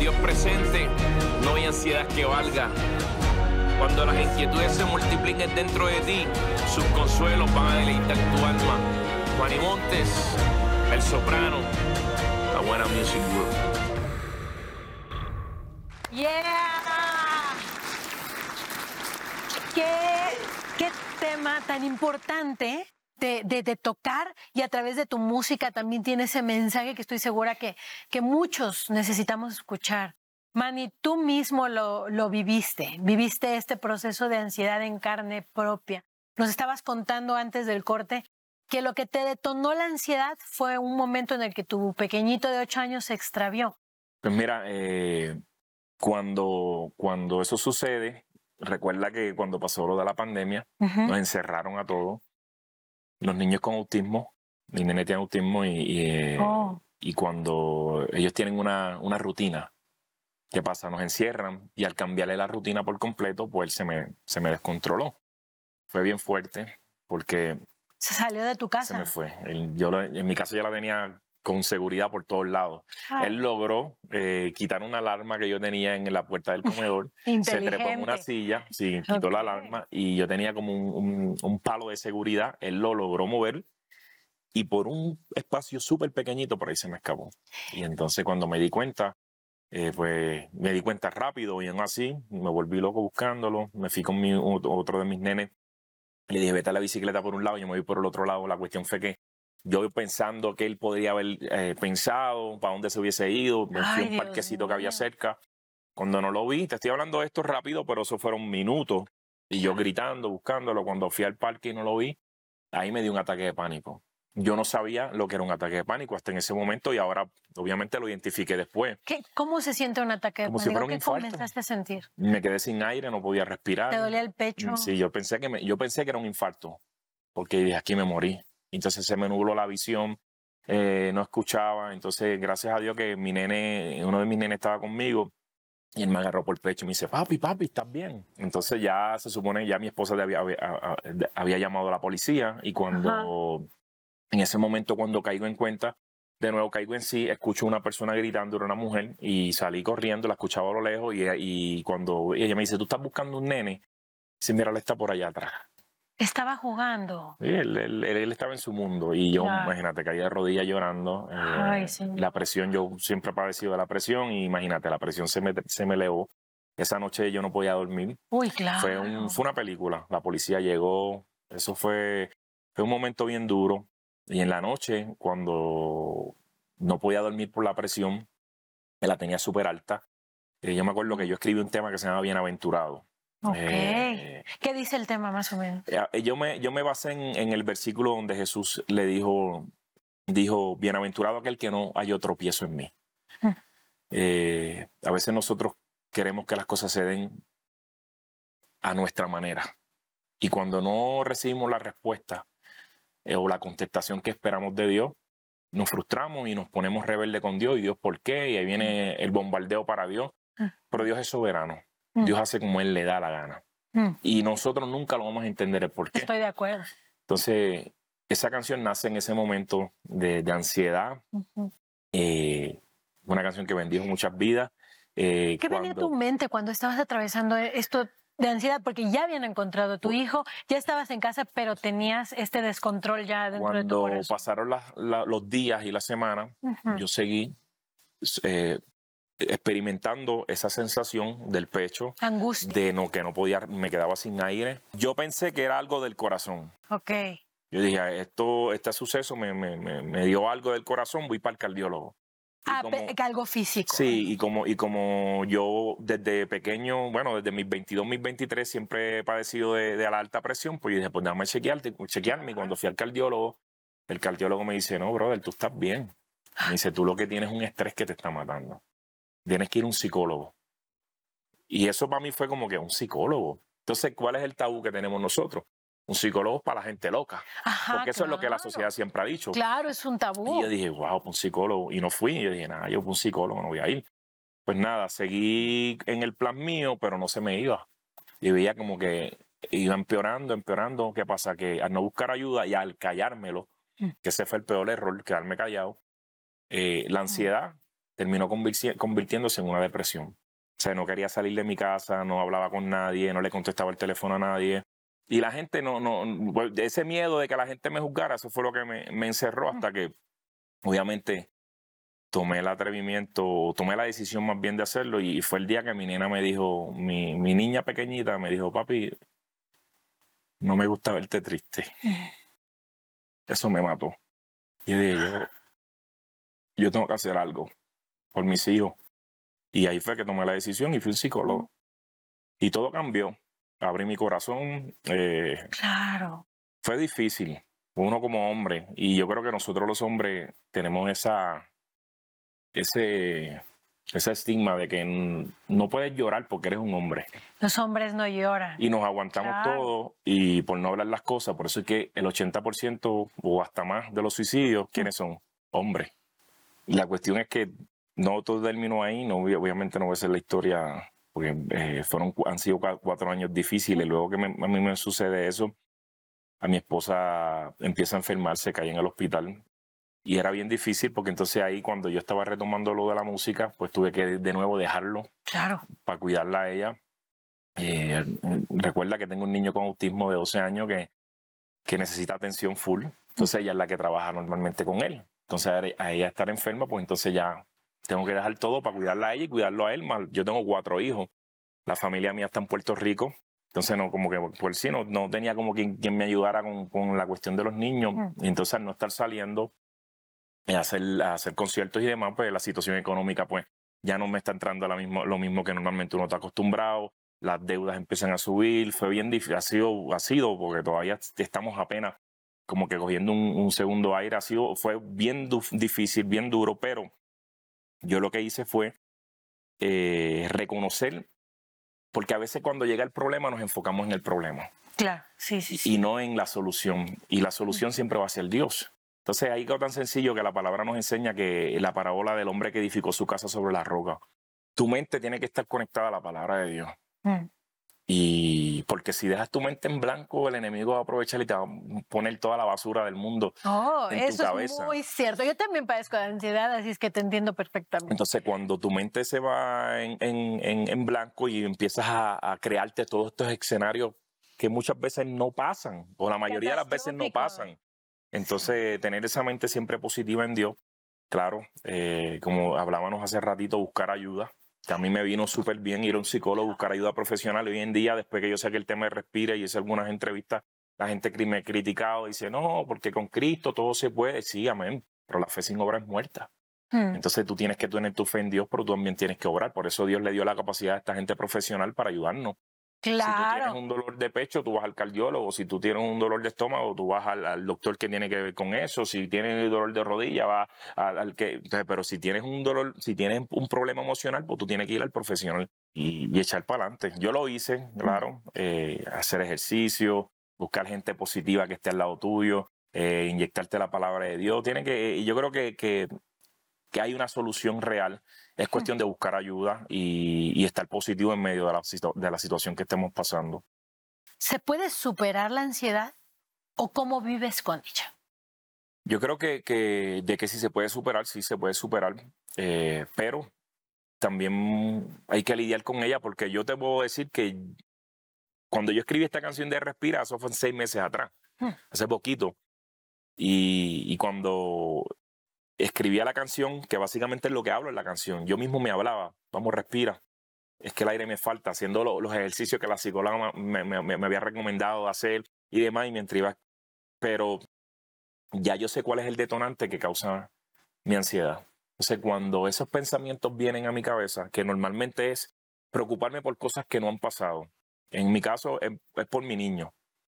Dios presente, no hay ansiedad que valga. Cuando las inquietudes se multipliquen dentro de ti, sus consuelos van a deleitar tu alma. Juan y Montes, el soprano, la buena music group. ¡Yeah! ¿Qué tema tan importante de tocar, y a través de tu música también tiene ese mensaje que estoy segura que muchos necesitamos escuchar. Manny, tú mismo lo viviste este proceso de ansiedad en carne propia. Nos estabas contando antes del corte que lo que te detonó la ansiedad fue un momento en el que tu pequeñito de 8 años se extravió. Pues mira, cuando eso sucede, recuerda que cuando pasó lo de la pandemia, nos encerraron a todos. Los niños con autismo, mi nene tiene autismo y cuando ellos tienen una rutina, ¿qué pasa? Nos encierran y al cambiarle la rutina por completo, pues él se me descontroló. Fue bien fuerte porque... ¿Se salió de tu casa? Se me fue. En mi casa ya la tenía con seguridad por todos lados. Él logró quitar una alarma que yo tenía en la puerta del comedor. Se trepó en una silla, sí, quitó la alarma y yo tenía como un palo de seguridad. Él lo logró mover y por un espacio súper pequeñito por ahí se me escapó. Y entonces cuando me di cuenta, pues me di cuenta rápido y aún así me volví loco buscándolo. Me fui con otro de mis nenes. Le dije, vete a la bicicleta por un lado, yo me voy por el otro lado. La cuestión fue que yo pensando que él podría haber pensado para dónde se hubiese ido, me fui a un parquecito que había cerca. Cuando no lo vi, te estoy hablando de esto rápido, pero eso fueron minutos. Y yo gritando, buscándolo. Cuando fui al parque y no lo vi, ahí me dio un ataque de pánico. Yo no sabía lo que era un ataque de pánico hasta en ese momento y ahora obviamente lo identifiqué después. ¿Cómo se siente un ataque de pánico? ¿Qué comenzaste a sentir? Me quedé sin aire, no podía respirar. ¿Te dolía el pecho? Sí, yo pensé que era un infarto, porque aquí me morí. Entonces se me nubló la visión, no escuchaba. Entonces, gracias a Dios que uno de mis nenes estaba conmigo y él me agarró por el pecho y me dice, papi, ¿estás bien? Entonces ya se supone, ya mi esposa había llamado a la policía y en ese momento cuando caigo en cuenta, de nuevo caigo en sí, escucho una persona gritando, era una mujer, y salí corriendo, la escuchaba a lo lejos y cuando ella me dice, ¿tú estás buscando un nene? Dice, mira, él está por allá atrás. Estaba jugando. Sí, él estaba en su mundo y yo, imagínate, caí de rodillas llorando. La presión, yo siempre he padecido de la presión y imagínate, la presión se me elevó. Esa noche yo no podía dormir. Uy, claro. Fue una película. La policía llegó. Eso fue un momento bien duro. Y en la noche, cuando no podía dormir por la presión, me la tenía súper alta. Yo me acuerdo que yo escribí un tema que se llama Bienaventurado. ¿Qué dice el tema más o menos? Yo me basé en el versículo donde Jesús le dijo, bienaventurado aquel que no halló tropiezo en mí. A veces nosotros queremos que las cosas se den a nuestra manera. Y cuando no recibimos la respuesta o la contestación que esperamos de Dios, nos frustramos y nos ponemos rebelde con Dios. ¿Y Dios por qué? Y ahí viene el bombardeo para Dios. Pero Dios es soberano. Dios hace como Él le da la gana. Y nosotros nunca lo vamos a entender el por qué. Estoy de acuerdo. Entonces, esa canción nace en ese momento de ansiedad. Una canción que bendijo muchas vidas. ¿Qué venía a tu mente cuando estabas atravesando esto de ansiedad? Porque ya habían encontrado a tu hijo, ya estabas en casa, pero tenías este descontrol ya dentro de tu corazón. Cuando pasaron los días y la semana, yo seguí experimentando esa sensación del pecho, angustia, de que no podía, me quedaba sin aire. Yo pensé que era algo del corazón. Yo dije, este suceso me dio algo del corazón, voy para el cardiólogo. Algo físico. Sí, y como yo desde pequeño, bueno, desde mis 22, mis 23, siempre he padecido de la alta presión, pues yo dije, pues déjame chequearme. Y cuando fui al cardiólogo, el cardiólogo me dice, no, brother, tú estás bien. Me dice, tú lo que tienes es un estrés que te está matando. Tienes que ir a un psicólogo. Y eso para mí fue como que un psicólogo. Entonces, ¿cuál es el tabú que tenemos nosotros? Un psicólogo es para la gente loca. Porque eso es lo que la sociedad siempre ha dicho. Claro, es un tabú. Y yo dije, wow, un psicólogo. Y no fui. Y yo dije, nada, yo un psicólogo no voy a ir. Pues nada, seguí en el plan mío, pero no se me iba. Y veía como que iba empeorando. ¿Qué pasa? Que al no buscar ayuda y al callármelo, que ese fue el peor error, quedarme callado, la ansiedad terminó convirtiéndose en una depresión. O sea, no quería salir de mi casa, no hablaba con nadie, no le contestaba el teléfono a nadie. Y la gente ese miedo de que la gente me juzgara, eso fue lo que me encerró hasta que, obviamente, tomé el atrevimiento, tomé la decisión más bien de hacerlo, y fue el día que mi nena me dijo, mi niña pequeñita me dijo, papi, no me gusta verte triste. Eso me mató. Y dije, yo tengo que hacer algo por mis hijos. Y ahí fue que tomé la decisión y fui un psicólogo. Y todo cambió. Abrí mi corazón. Claro. Fue difícil, uno como hombre. Y yo creo que nosotros los hombres tenemos ese estigma de que no puedes llorar porque eres un hombre. Los hombres no lloran. Y nos aguantamos todo, y por no hablar las cosas. Por eso es que el 80% o hasta más de los suicidios, ¿quiénes son? Hombres. Y la cuestión es que no todo terminó ahí. No, obviamente no voy a hacer la historia, porque han sido 4 años difíciles. Luego que a mí me sucede eso, a mi esposa empieza a enfermarse, cae en el hospital. Y era bien difícil, porque entonces ahí, cuando yo estaba retomando lo de la música, pues tuve que de nuevo dejarlo para cuidarla a ella. Recuerda que tengo un niño con autismo de 12 años que necesita atención full. Entonces ella es la que trabaja normalmente con él. Entonces a ella estar enferma, pues entonces ya tengo que dejar todo para cuidarla a ella y cuidarlo a él. Yo tengo 4 hijos. La familia mía está en Puerto Rico. Entonces como que por sí no tenía como quien me ayudara con la cuestión de los niños. Y entonces, al no estar saliendo a hacer conciertos y demás, pues la situación económica pues ya no me está entrando lo mismo que normalmente uno está acostumbrado. Las deudas empiezan a subir. Fue bien difícil, ha sido porque todavía estamos apenas como que cogiendo un segundo aire. Fue bien difícil, bien duro, pero yo lo que hice fue reconocer, porque a veces cuando llega el problema nos enfocamos en el problema. Claro, sí. Y no en la solución. Y la solución siempre va a ser Dios. Entonces, ahí quedó tan sencillo que la palabra nos enseña que la parábola del hombre que edificó su casa sobre la roca. Tu mente tiene que estar conectada a la palabra de Dios. Y porque si dejas tu mente en blanco, el enemigo va a aprovechar y te va a poner toda la basura del mundo en tu cabeza. Eso es muy cierto. Yo también padezco de ansiedad, así es que te entiendo perfectamente. Entonces, cuando tu mente se va en blanco y empiezas a crearte todos estos escenarios que muchas veces no pasan, o la mayoría de las veces no pasan. Entonces, tener esa mente siempre positiva en Dios, claro, como hablábamos hace ratito, buscar ayuda, que a mí me vino súper bien ir a un psicólogo, buscar ayuda profesional. Hoy en día, después que yo saqué el tema de Respira y hice algunas entrevistas, la gente me ha criticado, dice, no, porque con Cristo todo se puede. Sí, amén, pero la fe sin obra es muerta. Entonces tú tienes que tener tu fe en Dios, pero tú también tienes que obrar. Por eso Dios le dio la capacidad a esta gente profesional para ayudarnos. Claro. Si tú tienes un dolor de pecho, tú vas al cardiólogo. Si tú tienes un dolor de estómago, tú vas al doctor que tiene que ver con eso. Si tienes dolor de rodilla, vas al que... Entonces, pero si tienes un problema emocional, pues tú tienes que ir al profesional y echar para adelante. Yo lo hice, claro. Hacer ejercicio, buscar gente positiva que esté al lado tuyo, inyectarte la palabra de Dios. Yo creo que hay una solución real. Es cuestión de buscar ayuda y estar positivo en medio de la situación que estemos pasando. ¿Se puede superar la ansiedad o cómo vives con ella? Yo creo que sí se puede superar, sí se puede superar, pero también hay que lidiar con ella, porque yo te puedo decir que cuando yo escribí esta canción de Respira, eso fue 6 meses atrás, hace poquito, y cuando escribía la canción, que básicamente es lo que hablo en la canción, yo mismo me hablaba, vamos, respira, es que el aire me falta, haciendo los ejercicios que la psicóloga me había recomendado hacer y demás, y mientras iba, pero ya yo sé cuál es el detonante que causa mi ansiedad. Entonces, cuando esos pensamientos vienen a mi cabeza, que normalmente es preocuparme por cosas que no han pasado, en mi caso es por mi niño.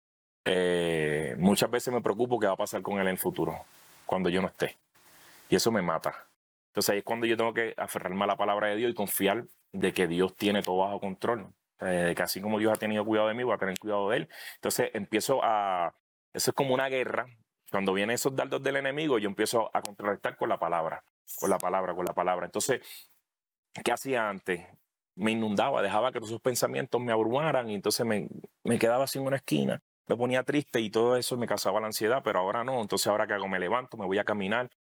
Muchas veces me preocupo qué va a pasar con él en el futuro, cuando yo no esté. Y eso me mata. Entonces ahí es cuando yo tengo que aferrarme a la palabra de Dios y confiar de que Dios tiene todo bajo control. De que así como Dios ha tenido cuidado de mí, voy a tener cuidado de él. Entonces eso es como una guerra. Cuando vienen esos dardos del enemigo, yo empiezo a contrarrestar con la palabra. Entonces, ¿qué hacía antes? Me inundaba, dejaba que todos esos pensamientos me abrumaran y entonces me quedaba así en una esquina. Me ponía triste y todo eso me causaba la ansiedad, pero ahora no. Entonces, ¿ahora qué hago? Me levanto, me voy a caminar,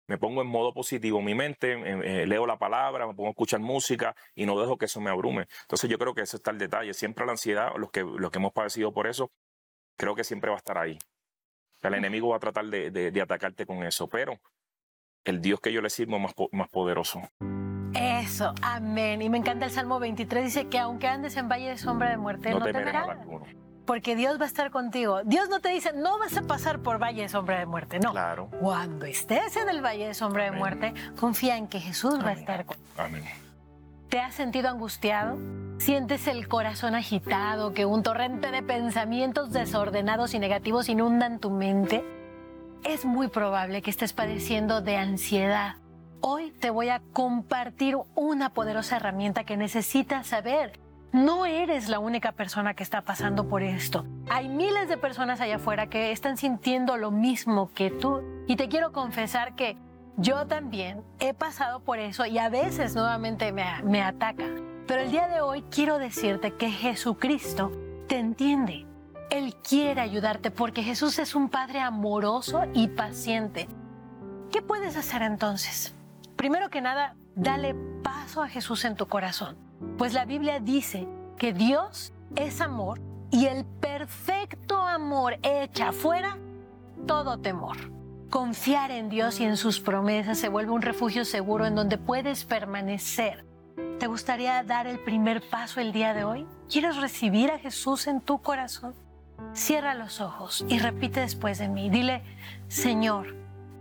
me pongo en modo positivo mi mente, leo la palabra, me pongo a escuchar música y no dejo que eso me abrume. Entonces yo creo que ese está el detalle. Siempre la ansiedad, los que hemos padecido por eso, creo que siempre va a estar ahí. El enemigo va a tratar de atacarte con eso, pero el Dios que yo le sirvo es más poderoso. Eso, amén. Y me encanta el Salmo 23, dice que aunque andes en valle de sombra de muerte, no temerás nada. Porque Dios va a estar contigo. Dios no te dice, no vas a pasar por valle de sombra de muerte, no. Claro. Cuando estés en el valle de sombra de muerte, confía en que Jesús va a estar contigo. Amén. ¿Te has sentido angustiado? ¿Sientes el corazón agitado, que un torrente de pensamientos desordenados y negativos inundan tu mente? Es muy probable que estés padeciendo de ansiedad. Hoy te voy a compartir una poderosa herramienta que necesitas saber. No eres la única persona que está pasando por esto. Hay miles de personas allá afuera que están sintiendo lo mismo que tú. Y te quiero confesar que yo también he pasado por eso y a veces nuevamente me ataca. Pero el día de hoy quiero decirte que Jesucristo te entiende. Él quiere ayudarte porque Jesús es un Padre amoroso y paciente. ¿Qué puedes hacer entonces? Primero que nada, dale paso a Jesús en tu corazón. Pues la Biblia dice que Dios es amor y el perfecto amor echa fuera todo temor. Confiar en Dios y en sus promesas se vuelve un refugio seguro en donde puedes permanecer. ¿Te gustaría dar el primer paso el día de hoy? ¿Quieres recibir a Jesús en tu corazón? Cierra los ojos y repite después de mí. Dile, Señor,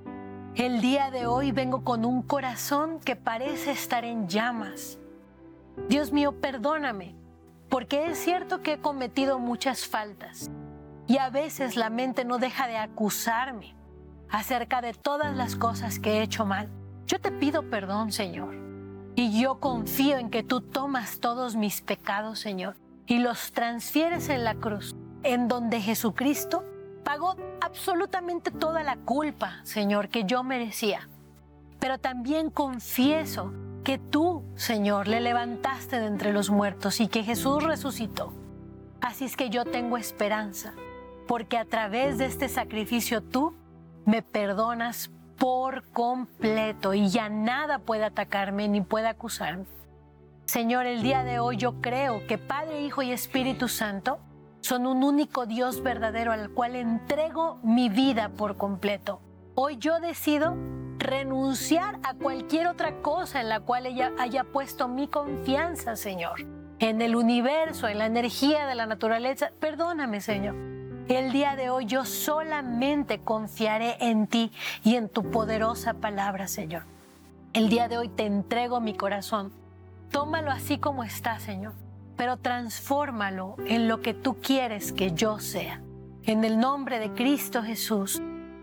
el día de hoy vengo con un corazón que parece estar en llamas. Dios mío, perdóname, porque es cierto que he cometido muchas faltas y a veces la mente no deja de acusarme acerca de todas las cosas que he hecho mal. Yo te pido perdón, Señor, y yo confío en que tú tomas todos mis pecados, Señor, y los transfieres en la cruz, en donde Jesucristo pagó absolutamente toda la culpa, Señor, que yo merecía. Pero también confieso que tú, Señor, le levantaste de entre los muertos y que Jesús resucitó. Así es que yo tengo esperanza, porque a través de este sacrificio tú me perdonas por completo y ya nada puede atacarme ni puede acusarme. Señor, el día de hoy yo creo que Padre, Hijo y Espíritu Santo son un único Dios verdadero al cual entrego mi vida por completo. Hoy yo decido renunciar a cualquier otra cosa en la cual ella haya puesto mi confianza, Señor. En el universo, en la energía de la naturaleza. Perdóname, Señor. El día de hoy yo solamente confiaré en ti y en tu poderosa palabra, Señor. El día de hoy te entrego mi corazón. Tómalo así como está, Señor, pero transfórmalo en lo que tú quieres que yo sea. En el nombre de Cristo Jesús.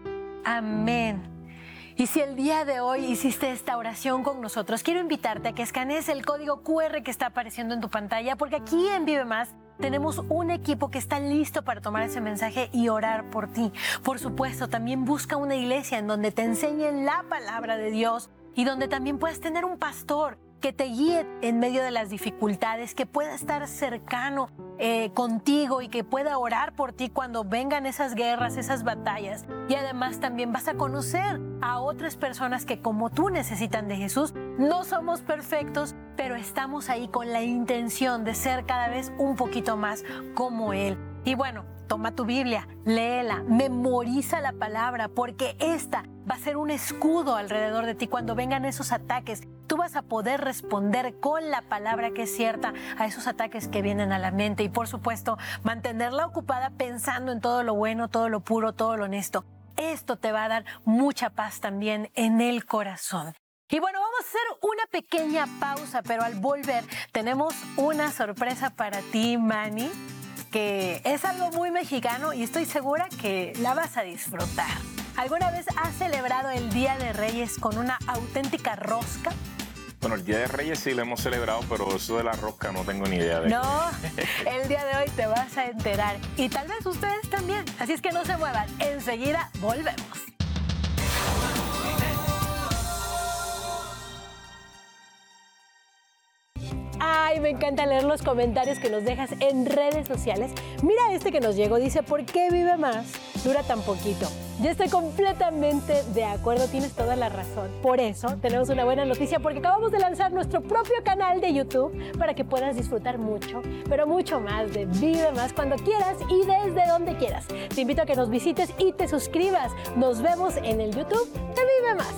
Amén. Y si el día de hoy hiciste esta oración con nosotros, quiero invitarte a que escanees el código QR que está apareciendo en tu pantalla, porque aquí en Vive Más tenemos un equipo que está listo para tomar ese mensaje y orar por ti. Por supuesto, también busca una iglesia en donde te enseñen la palabra de Dios y donde también puedas tener un pastor que te guíe en medio de las dificultades, que pueda estar cercano contigo y que pueda orar por ti cuando vengan esas guerras, esas batallas. Y además también vas a conocer a otras personas que como tú necesitan de Jesús. No somos perfectos, pero estamos ahí con la intención de ser cada vez un poquito más como Él. Y bueno, toma tu Biblia, léela, memoriza la palabra, porque esta va a ser un escudo alrededor de ti cuando vengan esos ataques. Tú vas a poder responder con la palabra que es cierta a esos ataques que vienen a la mente. Y por supuesto, mantenerla ocupada pensando en todo lo bueno, todo lo puro, todo lo honesto. Esto te va a dar mucha paz también en el corazón. Y bueno, vamos a hacer una pequeña pausa, pero al volver tenemos una sorpresa para ti, Manny, que es algo muy mexicano y estoy segura que la vas a disfrutar. ¿Alguna vez has celebrado el Día de Reyes con una auténtica rosca? Bueno, el Día de Reyes sí lo hemos celebrado, pero eso de la rosca no tengo ni idea de. No, el día de hoy te vas a enterar y tal vez ustedes también. Así es que no se muevan, enseguida volvemos. Ay, Ay, me encanta leer los comentarios que nos dejas en redes sociales. Mira este que nos llegó, dice, ¿por qué Vive Más dura tan poquito? Yo estoy completamente de acuerdo, tienes toda la razón. Por eso tenemos una buena noticia, porque acabamos de lanzar nuestro propio canal de YouTube para que puedas disfrutar mucho, pero mucho más de Vive Más cuando quieras y desde donde quieras. Te invito a que nos visites y te suscribas. Nos vemos en el YouTube de Vive Más.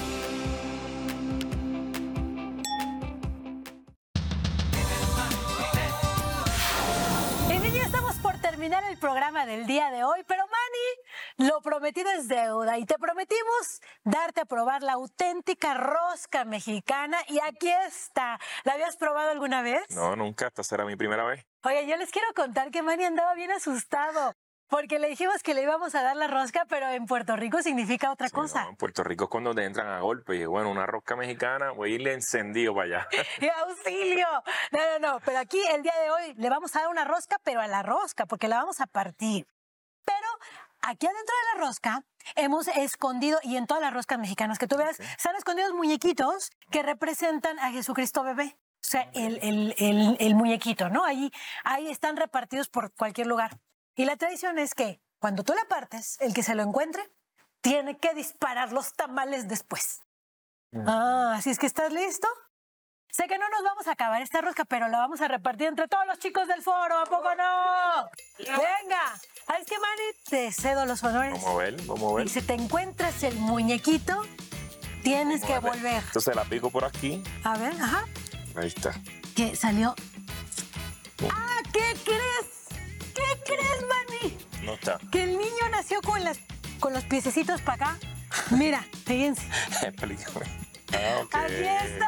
Terminar el programa del día de hoy, pero Manny, lo prometido es deuda y te prometimos darte a probar la auténtica rosca mexicana y aquí está. ¿La habías probado alguna vez? No, nunca, esta será mi primera vez. Oye, yo les quiero contar que Manny andaba bien asustado porque le dijimos que le íbamos a dar la rosca, pero en Puerto Rico significa otra cosa. No, en Puerto Rico es cuando te entran a golpe y bueno, una rosca mexicana, voy a irle encendido para allá. ¡Auxilio! No, pero aquí el día de hoy le vamos a dar una rosca, pero a la rosca, porque la vamos a partir. Pero aquí adentro de la rosca hemos escondido, y en todas las roscas mexicanas que tú veas, están escondidos muñequitos que representan a Jesucristo bebé. O sea, el muñequito, ¿no? Ahí están repartidos por cualquier lugar. Y la tradición es que cuando tú la partes, el que se lo encuentre tiene que disparar los tamales después. Así es que ¿estás listo? Sé que no nos vamos a acabar esta rosca, pero la vamos a repartir entre todos los chicos del foro, ¿a poco no? ¡Venga! Es que, Manny, te cedo los honores. Vamos a ver. Y si te encuentras el muñequito, tienes que volver. Entonces la pico por aquí. A ver, ajá. Ahí está. ¿Qué salió? ¡Ah! ¿Qué crees? ¿Qué crees, Manny? No está. Que el niño nació con los piececitos para acá. Mira, fíjense. Explícame. ¡Aquí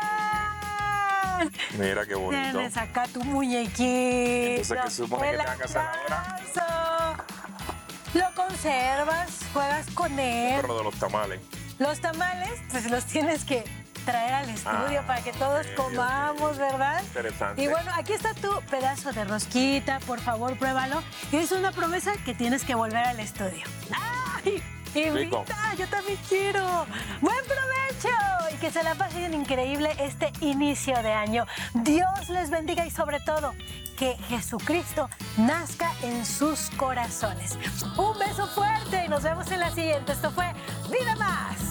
están! Mira qué bonito. Tienes acá tu muñequito. Entonces, ¿qué supone que tenga que hacer ahora? Lo conservas, juegas con él. Pero de los tamales. Los tamales, pues los tienes que traer al estudio para que todos comamos, ¿verdad? Interesante. Y bueno, aquí está tu pedazo de rosquita, por favor, pruébalo. Y es una promesa que tienes que volver al estudio. ¡Ay! Invita, yo también quiero. ¡Buen provecho! Y que se la pasen increíble este inicio de año. Dios les bendiga y sobre todo, que Jesucristo nazca en sus corazones. Un beso fuerte y nos vemos en la siguiente. Esto fue Vive Más.